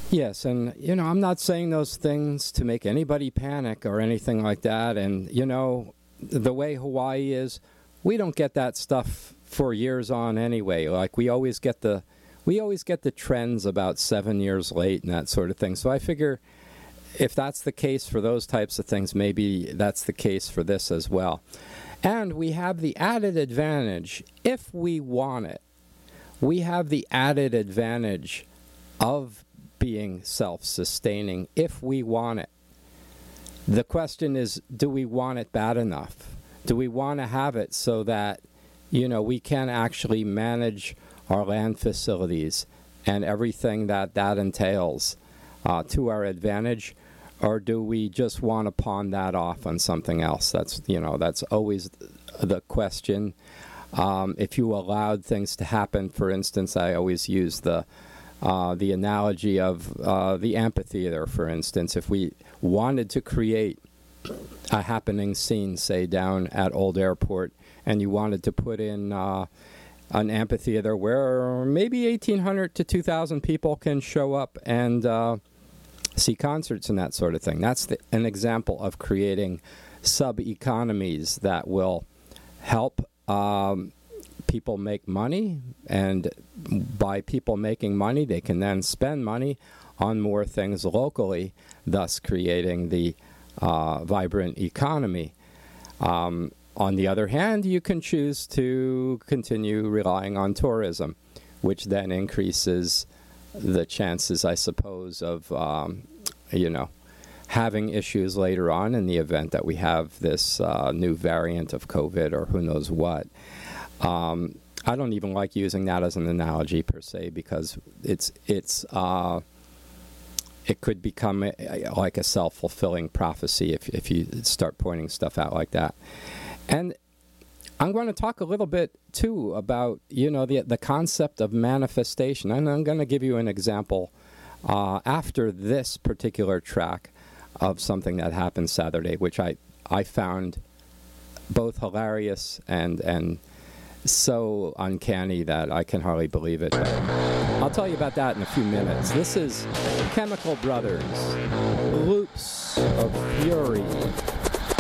Yes, and I'm not saying those things to make anybody panic or anything like that. And the way Hawaii is, we don't get that stuff for years on anyway. Like we always get the trends about 7 years late and that sort of thing. So I figure if that's the case for those types of things, maybe that's the case for this as well. And we have the added advantage, if we want it, we have the added advantage of being self-sustaining if we want it. The question is, do we want it bad enough? Do we want to have it so that, we can actually manage our land facilities and everything that entails to our advantage? Or do we just want to pawn that off on something else? That's always the question. If you allowed things to happen, for instance, I always use the analogy of the amphitheater, for instance. If we wanted to create a happening scene, say, down at Old Airport, and you wanted to put in an amphitheater where maybe 1,800 to 2,000 people can show up and see concerts and that sort of thing. That's an example of creating sub-economies that will help people make money, and by people making money, they can then spend money on more things locally, thus creating the vibrant economy. On the other hand, you can choose to continue relying on tourism, which then increases the chances, I suppose, of, having issues later on in the event that we have this new variant of COVID or who knows what. I don't even like using that as an analogy per se, because it could become like a self-fulfilling prophecy if you start pointing stuff out like that. And I'm going to talk a little bit too about the concept of manifestation, and I'm going to give you an example after this particular track of something that happened Saturday, which I found both hilarious and so uncanny that I can hardly believe it. But I'll tell you about that in a few minutes. This is Chemical Brothers, Loops of Fury.